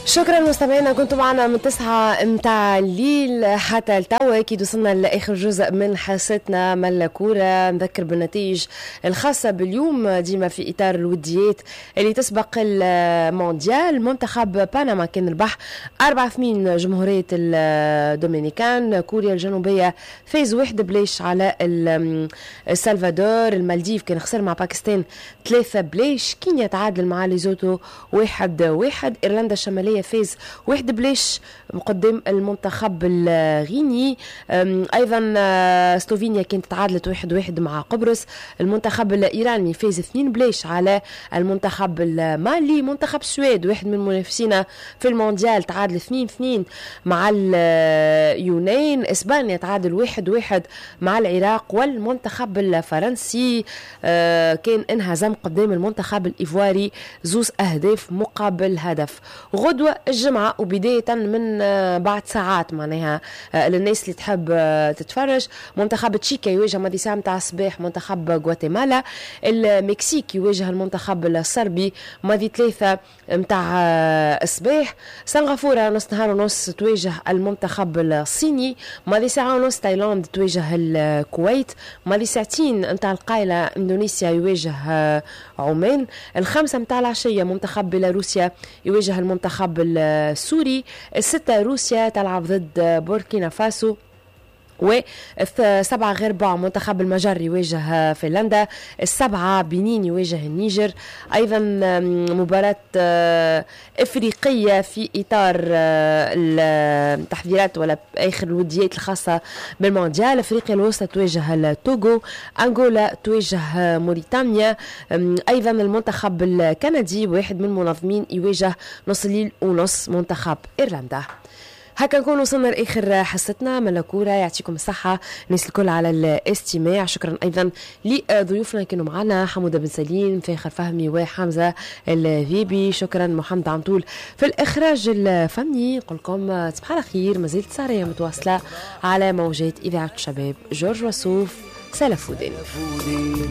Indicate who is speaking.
Speaker 1: شكرا مستمعينا، كنتوا معنا من 9 متاع الليل حتى التوا. اكيد وصلنا لاخر جزء من حصتنا من الكوره. نذكر بالنتائج الخاصه باليوم ديما في اطار الوديات اللي تسبق المونديال. منتخب بنما كان ربح 4-2 جمهوريه الدومينيكان. كوريا الجنوبيه فاز 1-0 على السلفادور. المالديف كان خسر مع باكستان 3-0. كينيا تعادل مع ليزوتو 1-1. ايرلندا الشماليه فاز 1-0 قدام المنتخب الغيني. ايضا سلوفينيا كانت تعادلت 1-1 مع قبرص. المنتخب الايراني فاز 2-0 على المنتخب المالي. منتخب السويد واحد من منافسينا في المونديال تعادل 2-2 مع اليونان. اسبانيا تعادل 1-1 مع العراق. والمنتخب الفرنسي كان انهزم قدام المنتخب الايفواري 2 أهداف مقابل هدف. غدوة الجمعة وبداية من بعد ساعات معناها للناس اللي تحب تتفرج، منتخب تشيكا يواجه ماضي ساعة متاع الصباح منتخب غواتيمالا. المكسيك يواجه المنتخب الصربي ماضي 3 متاع الصباح. سنغافورة نص نهار ونص تواجه المنتخب الصيني. ماضي ساعة ونص تايلاند تواجه الكويت. ماضي ساعتين متاع القايلة اندونيسيا يواجه عمان. 5 متاع العشية منتخب بيلاروسيا يواجه المنتخب السوري. 6 روسيا تلعب ضد بوركينا فاسو. و7 غير بعض منتخب المجر يواجه فنلندا. 7 بنين يواجه النيجر. ايضا مباراة افريقية في اطار التحضيرات ولا اخر الوديات الخاصة بالمونديال. افريقيا الوسطى تواجه التوغو. انغولا تواجه موريتانيا. ايضا المنتخب الكندي واحد من المنظمين يواجه نص الليل ونص منتخب ايرلندا. هكا نكون وصلنا لآخر حصتنا من الكورة. يعطيكم الصحة الناس الكل على الاستماع. شكرا أيضا لضيوفنا كانوا معنا حمودة بن سليم، فاخر فهمي وحمزة الذيبي. شكرا محمد عمطول في الإخراج الفني. نقولكم تصبح على خير. مازالت سهرية متواصلة على موجات إذاعة الشباب. جورج وسوف سلفودين.